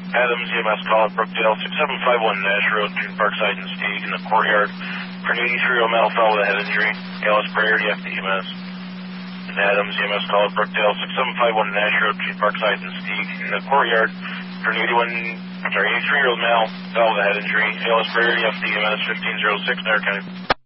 Adams, EMS call at Brookdale, 6751 Nash Road, between Parkside and Stieg in the courtyard. For an 83-year-old male fell with a head injury. ALS priority after EMS. And Adams, EMS call at Brookdale, 6751 Nash Road, between Parkside and Stieg in the courtyard. For an 83-year-old male fell with a head injury. ALS priority after EMS, 1506 Nair County.